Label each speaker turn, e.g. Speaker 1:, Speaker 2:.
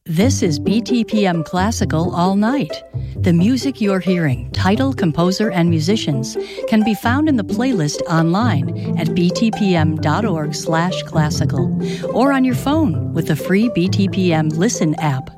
Speaker 1: This is BTPM Classical All Night. The music you're hearing, title, composer, and musicians, can be found in the playlist online at btpm.org/classical or on your phone with the free BTPM Listen app.